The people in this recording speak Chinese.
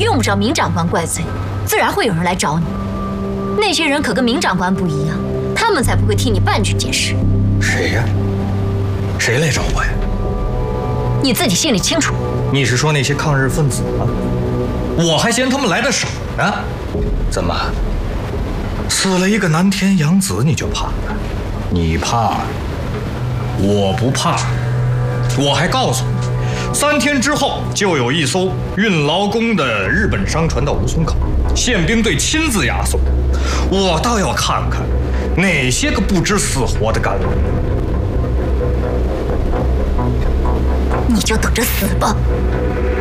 用不着明长官怪罪，自然会有人来找你。那些人可跟明长官不一样，他们才不会替你办这件事。 谁呀？谁来找我呀？ 你自己心里清楚。 你是说那些抗日分子吗？我还嫌他们来的少呢。怎么，死了一个南天养子你就怕了？你怕，我不怕。我还告诉你，3天之后就有一艘运劳工的日本商船到吴淞口，宪兵队亲自押送。我倒要看看哪些个不知死活的敢来。 你就等着死吧。